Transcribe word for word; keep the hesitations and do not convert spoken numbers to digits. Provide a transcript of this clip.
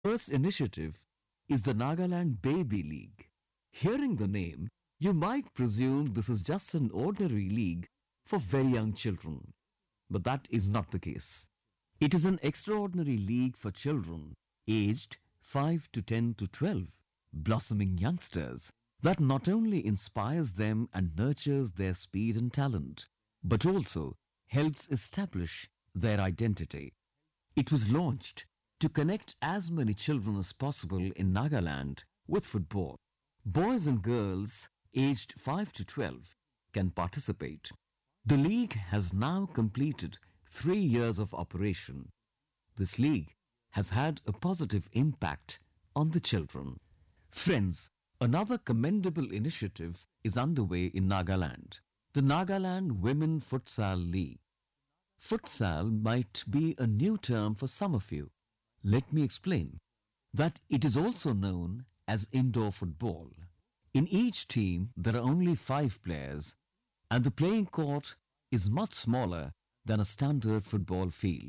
First initiative is the Nagaland Baby League. Hearing the name, you might presume this is just an ordinary league for very young children. But that is not the case. It is an extraordinary league for children aged five to ten to twelve, blossoming youngsters that not only inspires them and nurtures their speed and talent, but also helps establish their identity. It was launched to connect as many children as possible in Nagaland with football. Boys and girls aged five to twelve can participate. The league has now completed three years of operation. This league has had a positive impact on the children. Friends, another commendable initiative is underway in Nagaland, the Nagaland Women Futsal League. Futsal might be a new term for some of you. Let me explain that it is also known as indoor football. In each team, there are only five players, and the playing court is much smaller than a standard football field.